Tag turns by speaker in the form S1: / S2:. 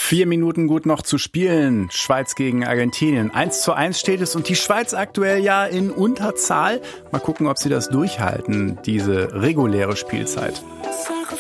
S1: 4 Minuten gut noch zu spielen. Schweiz gegen Argentinien. 1:1 steht es und die Schweiz aktuell ja in Unterzahl. Mal gucken, ob sie das durchhalten, diese reguläre Spielzeit.